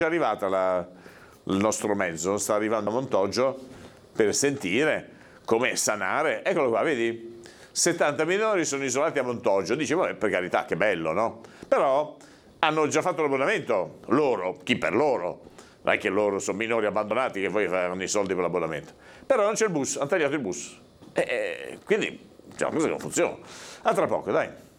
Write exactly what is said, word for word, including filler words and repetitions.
È arrivata la, il nostro mezzo, sta arrivando a Montoggio per sentire come sanare. Eccolo qua, vedi? settanta minori sono isolati a Montoggio. Dice, vabbè, per carità, che bello, no? Però hanno già fatto l'abbonamento, loro, chi per loro. Non è che loro sono minori abbandonati che poi fanno i soldi per l'abbonamento. Però non c'è il bus, hanno tagliato il bus. E, e, quindi, c'è una cosa che non funziona. A tra poco, dai.